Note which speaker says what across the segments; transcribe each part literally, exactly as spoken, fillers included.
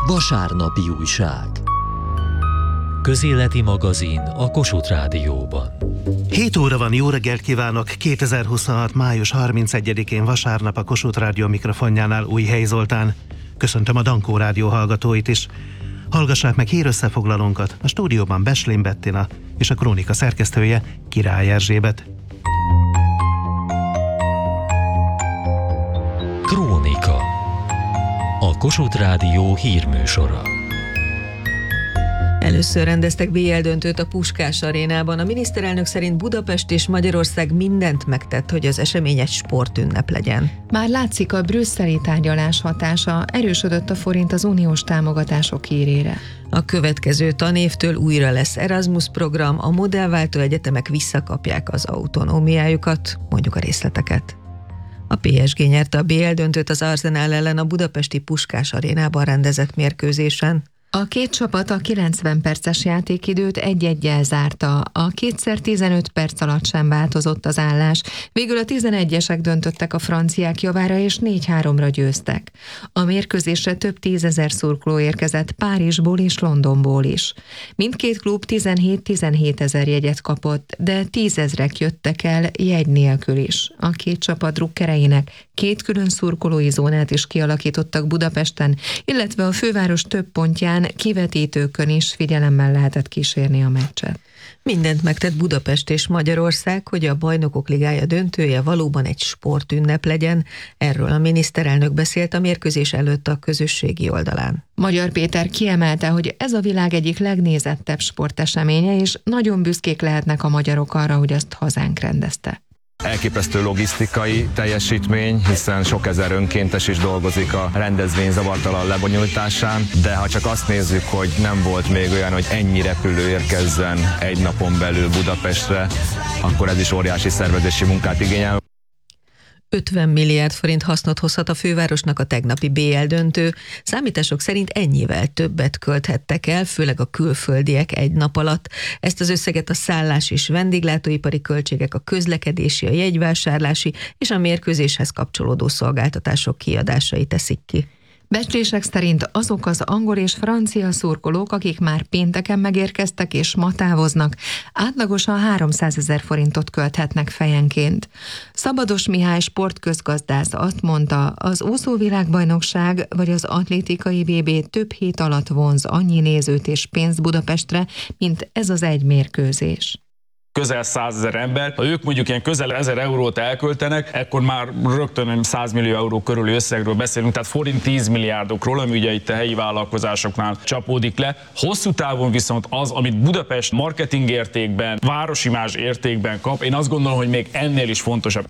Speaker 1: Vasárnapi újság.
Speaker 2: Közéleti magazin a Kossuth Rádióban.
Speaker 3: hét óra van, jó reggelt kívánok! kétezer-huszonhat. május harmincegyedikén vasárnap a Kossuth Rádió mikrofonjánál Újhely Zoltán. Köszöntöm a Dankó Rádió hallgatóit is. Hallgassák meg hírösszefoglalónkat, a stúdióban Beslén Bettina és a Krónika szerkesztője Király Erzsébet.
Speaker 2: Krónika. A Kossuth Rádió hírműsora.
Speaker 4: Először rendeztek bé el döntőt a Puskás arénában. A miniszterelnök szerint Budapest és Magyarország mindent megtett, hogy az esemény egy sportünnep legyen.
Speaker 5: Már látszik a brüsszeli tárgyalás hatása, erősödött a forint az uniós támogatások hírére.
Speaker 4: A következő tanévtől újra lesz Erasmus program, a modellváltó egyetemek visszakapják az autonómiájukat, mondjuk a részleteket. A pé es gé nyerte a bé el döntőt az Arsenal ellen a budapesti Puskás arénában rendezett mérkőzésen.
Speaker 5: A két csapat a kilencven perces játékidőt egy-eggyel zárta. A kétszer tizenöt perc alatt sem változott az állás. Végül a tizenegyesek döntöttek a franciák javára, és négy-háromra győztek. A mérkőzésre több tízezer szurkoló érkezett Párizsból és Londonból is. Mindkét klub tizenhét-tizenhét ezer jegyet kapott, de tízezrek jöttek el jegy nélkül is. A két csapat drukkereinek két külön szurkolói zónát is kialakítottak Budapesten, illetve a főváros több pontján kivetítőkön is figyelemmel lehetett kísérni a meccset.
Speaker 4: Mindent megtett Budapest és Magyarország, hogy a Bajnokok Ligája döntője valóban egy sportünnep legyen. Erről a miniszterelnök beszélt a mérkőzés előtt a közösségi oldalán.
Speaker 5: Magyar Péter kiemelte, hogy ez a világ egyik legnézettebb sporteseménye, és nagyon büszkék lehetnek a magyarok arra, hogy azt hazánk rendezte.
Speaker 6: Elképesztő logisztikai teljesítmény, hiszen sok ezer önkéntes is dolgozik a rendezvény zavartalan lebonyolításán, de ha csak azt nézzük, hogy nem volt még olyan, hogy ennyi repülő érkezzen egy napon belül Budapestre, akkor ez is óriási szervezési munkát igényel.
Speaker 4: ötven milliárd forint hasznot hozhat a fővárosnak a tegnapi bé el döntő. Számítások szerint ennyivel többet költhettek el, főleg a külföldiek egy nap alatt. Ezt az összeget a szállás és vendéglátóipari költségek, a közlekedési, a jegyvásárlási és a mérkőzéshez kapcsolódó szolgáltatások kiadásai teszik ki.
Speaker 5: Becslések szerint azok az angol és francia szurkolók, akik már pénteken megérkeztek és ma távoznak, átlagosan háromszázezer forintot költhetnek fejenként. Szabados Mihály sportközgazdász azt mondta, az úszóvilágbajnokság vagy az atlétikai vé bé több hét alatt vonz annyi nézőt és pénzt Budapestre, mint ez az egy mérkőzés.
Speaker 7: Közel százezer ember, ha ők mondjuk ilyen közel ezer eurót elköltenek, akkor már rögtön száz millió euró körüli összegről beszélünk, tehát forint tíz milliárdokról, ami ugye itt a helyi vállalkozásoknál csapódik le. Hosszú távon viszont az, amit Budapest marketing értékben, városimázs értékben kap, én azt gondolom, hogy még ennél is fontosabb.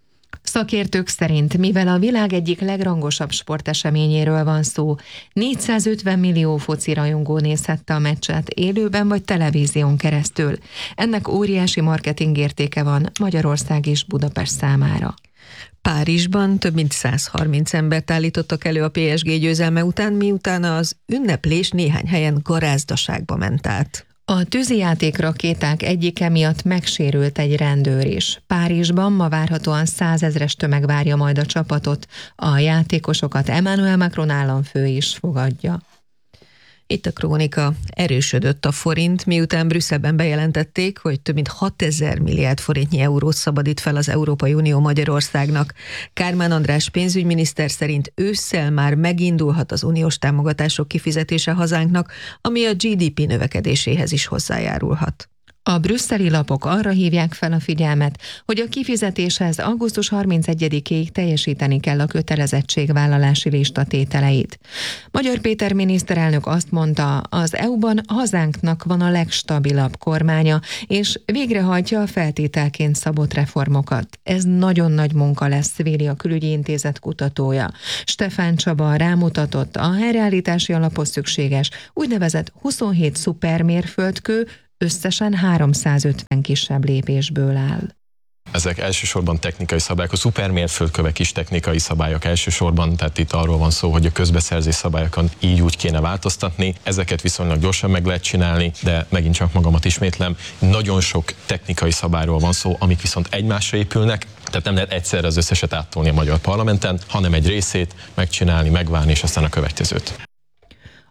Speaker 5: Szakértők szerint, mivel a világ egyik legrangosabb sporteseményéről van szó, négyszázötven millió foci rajongó nézhette a meccset élőben vagy televízión keresztül. Ennek óriási marketing értéke van Magyarország és Budapest számára.
Speaker 4: Párizsban több mint száz harminc embert állítottak elő a pé es gé győzelme után, miután az ünneplés néhány helyen garázdaságba ment át.
Speaker 5: A tűzijáték rakéták egyike miatt megsérült egy rendőr is. Párizsban ma várhatóan százezres tömeg várja majd a csapatot. A játékosokat Emmanuel Macron államfő is fogadja.
Speaker 4: Itt a Krónika. Erősödött a forint, miután Brüsszelben bejelentették, hogy több mint hatezer milliárd forintnyi eurót szabadít fel az Európai Unió Magyarországnak. Kármán András pénzügyminiszter szerint ősszel már megindulhat az uniós támogatások kifizetése hazánknak, ami a gé dé pé növekedéséhez is hozzájárulhat.
Speaker 5: A brüsszeli lapok arra hívják fel a figyelmet, hogy a kifizetéshez augusztus harmincegyedikéig teljesíteni kell a kötelezettségvállalási lista tételeit. Magyar Péter miniszterelnök azt mondta, az é u-ban hazánknak van a legstabilabb kormánya, és végrehajtja a feltételként szabott reformokat. Ez nagyon nagy munka lesz, véli a Külügyi Intézet kutatója. Stefán Csaba rámutatott, a helyreállítási alaphoz szükséges úgynevezett huszonhét szupermérföldkő, összesen háromszázötven kisebb lépésből áll.
Speaker 8: Ezek elsősorban technikai szabályok, a szupermérföldkövek is technikai szabályok elsősorban, tehát itt arról van szó, hogy a közbeszerzés szabályokon így úgy kéne változtatni. Ezeket viszonylag gyorsan meg lehet csinálni, de megint csak magamat ismétlem, nagyon sok technikai szabályról van szó, amik viszont egymásra épülnek, tehát nem lehet egyszerre az összeset áttolni a magyar parlamenten, hanem egy részét megcsinálni, megvárni, és aztán a következőt.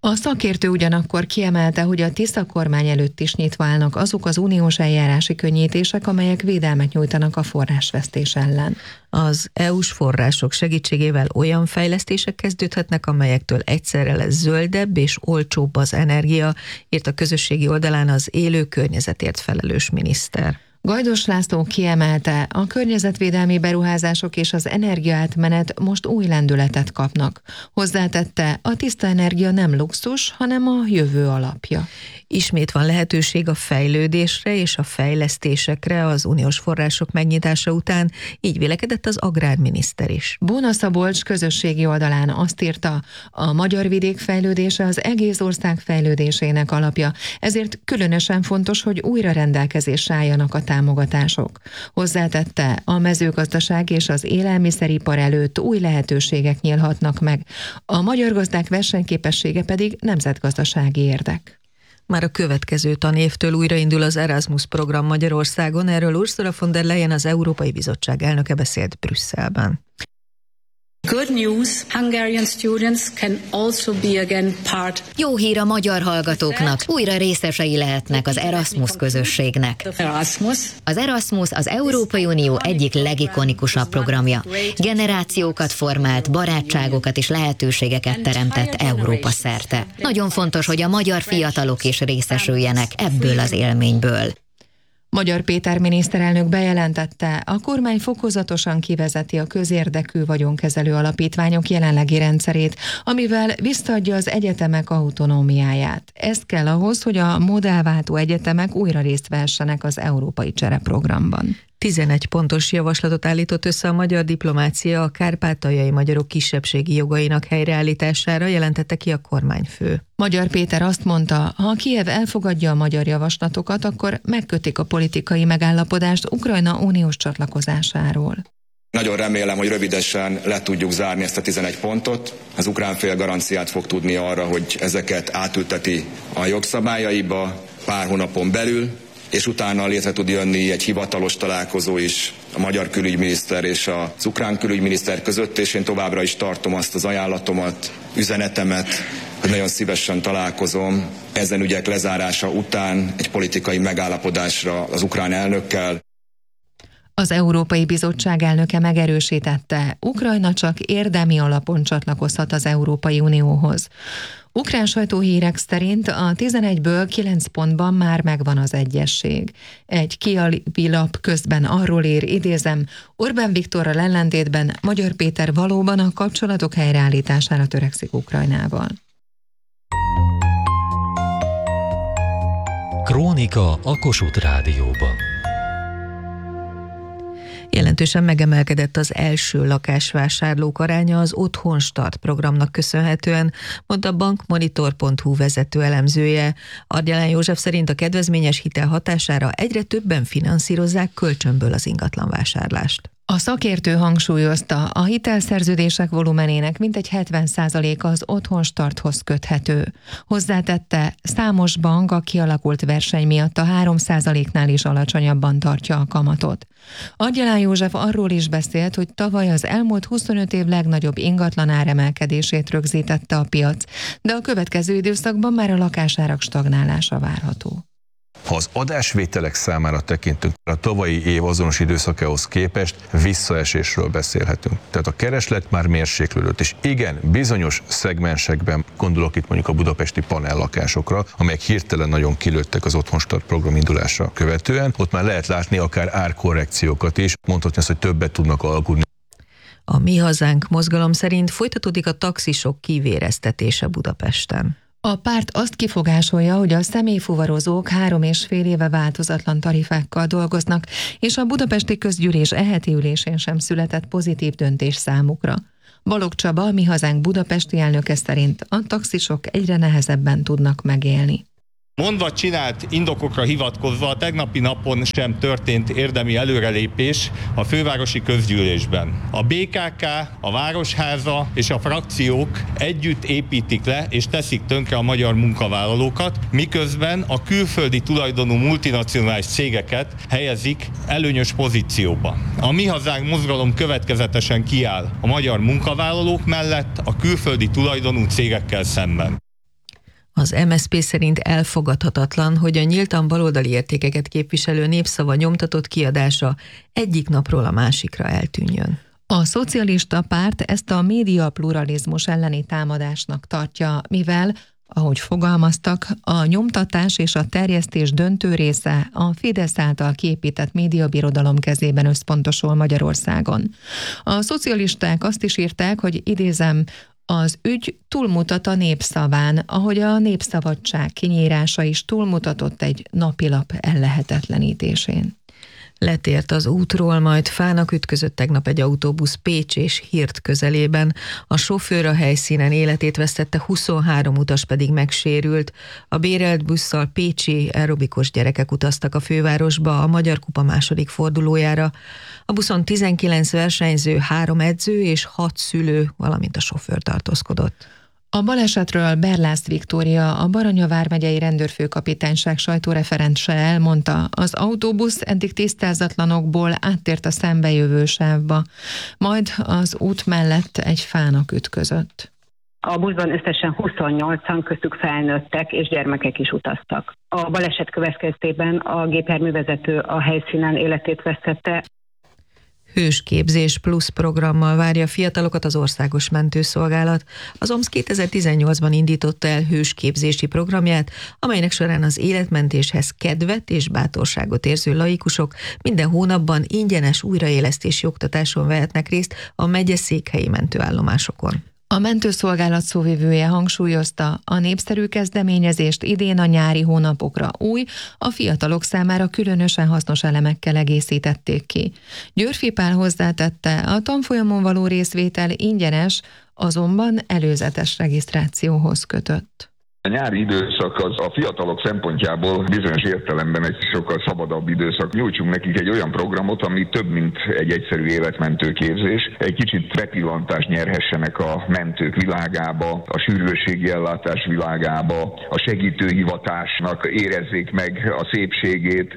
Speaker 5: A szakértő ugyanakkor kiemelte, hogy a Tisza kormány előtt is nyitva állnak azok az uniós eljárási könnyítések, amelyek védelmet nyújtanak a forrásvesztés ellen.
Speaker 4: Az é u-s források segítségével olyan fejlesztések kezdődhetnek, amelyektől egyszerre lesz zöldebb és olcsóbb az energia, írt a közösségi oldalán az élő környezetért felelős miniszter.
Speaker 5: Gajdos László kiemelte, a környezetvédelmi beruházások és az energiaátmenet most új lendületet kapnak. Hozzátette, a tiszta energia nem luxus, hanem a jövő alapja.
Speaker 4: Ismét van lehetőség a fejlődésre és a fejlesztésekre az uniós források megnyitása után, így vélekedett az agrárminiszter is.
Speaker 5: Bóna Szabolcs közösségi oldalán azt írta, a magyar vidék fejlődése az egész ország fejlődésének alapja, ezért különösen fontos, hogy újra rendelkezésre álljanak a támogatások. Hozzátette, a mezőgazdaság és az élelmiszeripar előtt új lehetőségek nyílhatnak meg, a magyar gazdák versenyképessége pedig nemzetgazdasági érdek.
Speaker 4: Már a következő tanévtől újraindul az Erasmus program Magyarországon, erről Ursula von der Leyen, az Európai Bizottság elnöke beszélt Brüsszelben.
Speaker 1: Good news, Hungarian students can also be again part.
Speaker 9: Jó hír a magyar hallgatóknak, újra részesei lehetnek az Erasmus közösségnek. Az Erasmus az Európai Unió egyik legikonikusabb programja. Generációkat formált, barátságokat és lehetőségeket teremtett Európa szerte. Nagyon fontos, hogy a magyar fiatalok is részesüljenek ebből az élményből.
Speaker 5: Magyar Péter miniszterelnök bejelentette, a kormány fokozatosan kivezeti a közérdekű vagyonkezelő alapítványok jelenlegi rendszerét, amivel visszaadja az egyetemek autonómiáját. Ez kell ahhoz, hogy a modellváltó egyetemek újra részt vehessenek az európai csereprogramban.
Speaker 4: tizenegy pontos javaslatot állított össze a magyar diplomácia a kárpátaljai magyarok kisebbségi jogainak helyreállítására, jelentette ki a kormányfő.
Speaker 5: Magyar Péter azt mondta, ha Kijev elfogadja a magyar javaslatokat, akkor megkötik a politikai megállapodást Ukrajna uniós csatlakozásáról.
Speaker 10: Nagyon remélem, hogy rövidesen le tudjuk zárni ezt a tizenegy pontot. Az ukrán fél garanciát fog tudni arra, hogy ezeket átülteti a jogszabályaiba pár hónapon belül, és utána létre tud jönni egy hivatalos találkozó is a magyar külügyminiszter és az ukrán külügyminiszter között, és én továbbra is tartom azt az ajánlatomat, üzenetemet, hogy nagyon szívesen találkozom ezen ügyek lezárása után egy politikai megállapodásra az ukrán elnökkel.
Speaker 5: Az Európai Bizottság elnöke megerősítette, Ukrajna csak érdemi alapon csatlakozhat az Európai Unióhoz. Ukrán sajtóhírek szerint a tizenegyből kilenc pontban már megvan az egyesség. Egy kijevi lap közben arról ír, idézem, Orbán Viktorral ellentétben Magyar Péter valóban a kapcsolatok helyreállítására törekszik Ukrajnával.
Speaker 2: Krónika a Kossuth Rádióban.
Speaker 4: Jelentősen megemelkedett az első lakásvásárlók aránya az Otthon Start programnak köszönhetően, mondta a bankmonitor pont hu vezető elemzője. Argyalán József szerint a kedvezményes hitel hatására egyre többen finanszírozzák kölcsönből az ingatlanvásárlást.
Speaker 5: A szakértő hangsúlyozta, a hitelszerződések volumenének mintegy hetven százaléka az Otthon Starthoz köthető. Hozzátette, számos bank a kialakult verseny miatt a három százaléknál is alacsonyabban tartja a kamatot. Argyalán József arról is beszélt, hogy tavaly az elmúlt huszonöt év legnagyobb ingatlan áremelkedését rögzítette a piac, de a következő időszakban már a lakásárak stagnálása várható.
Speaker 11: Ha az adásvételek számára tekintünk, a tavalyi év azonos időszakához képest visszaesésről beszélhetünk. Tehát a kereslet már mérséklődött, és igen, bizonyos szegmensekben, gondolok itt mondjuk a budapesti panellakásokra, amelyek hirtelen nagyon kilőttek az Otthon Start program indulása követően, ott már lehet látni akár árkorrekciókat is, mondhatni azt, hogy többet tudnak alkudni.
Speaker 4: A Mi Hazánk mozgalom szerint folytatódik a taxisok kivéreztetése Budapesten.
Speaker 5: A párt azt kifogásolja, hogy a személyfuvarozók három és fél éve változatlan tarifákkal dolgoznak, és a budapesti közgyűlés e heti ülésén sem született pozitív döntés számukra. Balogh Csaba, a Mi Hazánk budapesti elnöke szerint a taxisok egyre nehezebben tudnak megélni.
Speaker 12: Mondva csinált indokokra hivatkozva a tegnapi napon sem történt érdemi előrelépés a fővárosi közgyűlésben. A bé ká ká, a Városháza és a frakciók együtt építik le és teszik tönkre a magyar munkavállalókat, miközben a külföldi tulajdonú multinacionális cégeket helyezik előnyös pozícióba. A Mi Hazánk mozgalom következetesen kiáll a magyar munkavállalók mellett a külföldi tulajdonú cégekkel szemben.
Speaker 4: Az em es zé pé szerint elfogadhatatlan, hogy a nyíltan baloldali értékeket képviselő Népszava nyomtatott kiadása egyik napról a másikra eltűnjön.
Speaker 5: A szocialista párt ezt a média pluralizmus elleni támadásnak tartja, mivel, ahogy fogalmaztak, a nyomtatás és a terjesztés döntő része a Fidesz által kiépített médiabirodalom kezében összpontosul Magyarországon. A szocialisták azt is írták, hogy idézem, az ügy túlmutat a népszaván, ahogy a Népszabadság kinyírása is túlmutatott egy napilap ellehetetlenítésén.
Speaker 4: Letért az útról, majd fának ütközött tegnap egy autóbusz Pécs és Hirt közelében. A sofőr a helyszínen életét vesztette, huszonhárom utas pedig megsérült. A bérelt busszal pécsi aerobikos gyerekek utaztak a fővárosba a Magyar Kupa második fordulójára. A buszon tizenkilenc versenyző, három edző és hat szülő, valamint a sofőr tartózkodott.
Speaker 5: A balesetről Berlász Viktória, a Baranya vármegyei rendőrfőkapitányság sajtóreferense elmondta, az autóbusz eddig tisztázatlanokból áttért a szembejövő sávba, majd az út mellett egy fának ütközött.
Speaker 13: A buszban összesen huszonnyolcan, köztük felnőttek és gyermekek is utaztak. A baleset következtében a gépjárművezető a helyszínen életét vesztette.
Speaker 4: Hősképzés plusz programmal várja a fiatalokat az Országos Mentőszolgálat. Az o em es kétezer-tizennyolcban indította el hősképzési programját, amelynek során az életmentéshez kedvet és bátorságot érző laikusok minden hónapban ingyenes újraélesztési oktatáson vehetnek részt a megyeszékhelyi mentőállomásokon.
Speaker 5: A mentőszolgálat szóvivője hangsúlyozta, a népszerű kezdeményezést idén a nyári hónapokra új, a fiatalok számára különösen hasznos elemekkel egészítették ki. Györfi Pál hozzátette, a tanfolyamon való részvétel ingyenes, azonban előzetes regisztrációhoz kötött.
Speaker 14: A nyári időszak az a fiatalok szempontjából bizonyos értelemben egy sokkal szabadabb időszak. Nyújtsunk nekik egy olyan programot, ami több, mint egy egyszerű életmentő képzés. Egy kicsit bepillantást nyerhessenek a mentők világába, a sürgősségi ellátás világába, a segítőhivatásnak érezzék meg a szépségét.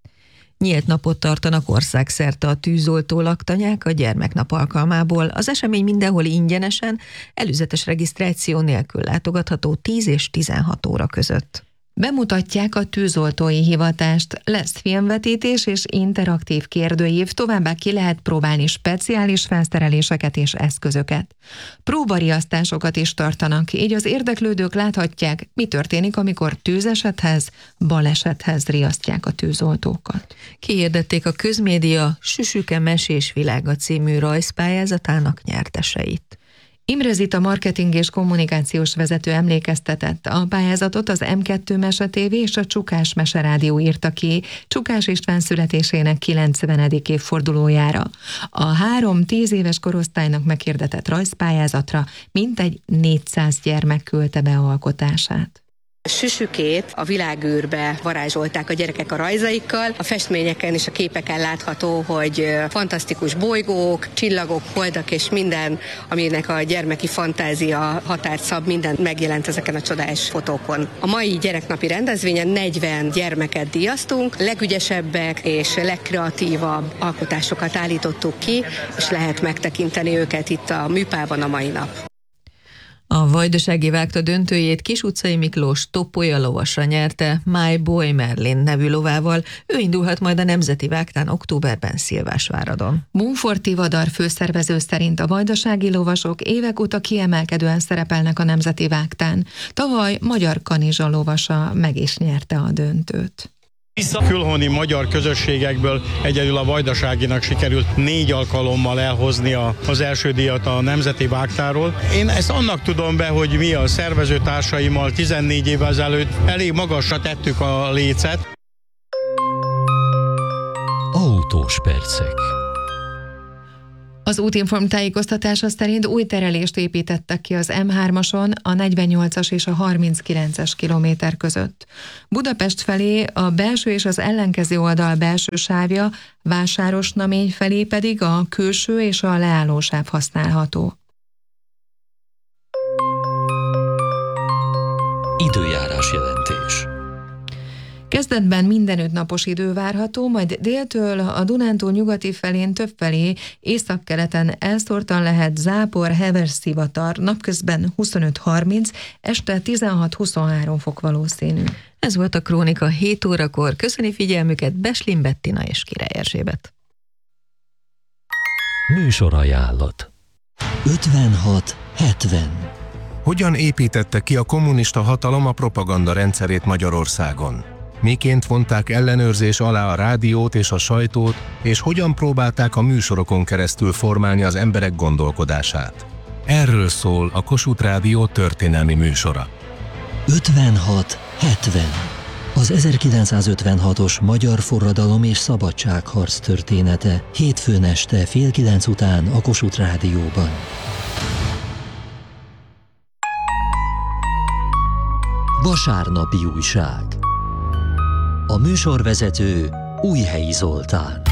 Speaker 4: Nyílt napot tartanak országszerte a tűzoltó laktanyák a gyermeknap alkalmából. Az esemény mindenhol ingyenesen, előzetes regisztráció nélkül látogatható tíz és tizenhat óra között.
Speaker 5: Bemutatják a tűzoltói hivatást, lesz filmvetítés és interaktív kérdőív, továbbá ki lehet próbálni speciális felszereléseket és eszközöket. Próbariasztásokat is tartanak, így az érdeklődők láthatják, mi történik, amikor tűzesethez, balesethez riasztják a tűzoltókat.
Speaker 4: Kihirdették a Közmédia Süsüke Mesés Világa című rajzpályázatának nyerteseit.
Speaker 5: Imre Zita marketing és kommunikációs vezető emlékeztetett, a pályázatot az em kettő Mese té vé és a Csukás Mese Rádió írta ki Csukás István születésének kilencvenedik évfordulójára. A három tíz éves korosztálynak meghirdetett rajzpályázatra mintegy négyszáz gyermek küldte be alkotását.
Speaker 15: Süsükét a világűrbe varázsolták a gyerekek a rajzaikkal. A festményeken és a képeken látható, hogy fantasztikus bolygók, csillagok, holdak és minden, aminek a gyermeki fantázia határt szab, minden megjelent ezeken a csodás fotókon. A mai gyereknapi rendezvényen negyven gyermeket díjaztunk, legügyesebbek és legkreatívabb alkotásokat állítottuk ki, és lehet megtekinteni őket itt a műpában a mai nap.
Speaker 4: A Vajdasági vágta döntőjét Kis utcai Miklós Topolya lovasa nyerte My Boy Merlin nevű lovával. Ő indulhat majd a Nemzeti Vágtán októberben Szilvásváradon.
Speaker 5: Búnforti Vadar főszervező szerint a vajdasági lovasok évek óta kiemelkedően szerepelnek a Nemzeti Vágtán. Tavaly Magyar Kanizsa lovasa meg is nyerte a döntőt.
Speaker 12: Külhoni magyar közösségekből egyedül a Vajdaságinak sikerült négy alkalommal elhozni a, az első díjat a Nemzeti Vágtáról. Én ezt annak tudom be, hogy mi a szervezőtársaimmal tizennégy évvel ezelőtt elég magasra tettük a lécet.
Speaker 2: Autós percek.
Speaker 5: Az Útinform tájékoztatása szerint új terelést építettek ki az em hármason a negyvennyolcas és a harminckilences kilométer között. Budapest felé a belső és az ellenkező oldal belső sávja, Vásárosnamény felé pedig a külső és a leállósáv használható.
Speaker 2: Időjárás jelentés.
Speaker 5: Kezdetben mindenütt napos idő várható, majd déltől a Dunántúl nyugati felén többfelé, északkeleten elszórtan lehet zápor, heves szivatar, napközben huszonöt harminc, este tizenhat-huszonhárom fok valószínű.
Speaker 4: Ez volt a Krónika hét órakor. Köszöni figyelmüket Beslin Bettina és Király Erzsébet.
Speaker 2: Műsorajánlat. ötvenhat hetven.
Speaker 16: Hogyan építette ki a kommunista hatalom a propaganda rendszerét Magyarországon? Miként vonták ellenőrzés alá a rádiót és a sajtót, és hogyan próbálták a műsorokon keresztül formálni az emberek gondolkodását? Erről szól a Kossuth Rádió történelmi műsora.
Speaker 2: ötvenhat hetven. Az ezerkilencszázötvenhatos magyar forradalom és szabadságharc története hétfőn este fél kilenc után a Kossuth Rádióban. Vasárnapi újság. A műsorvezető Újhelyi Zoltán.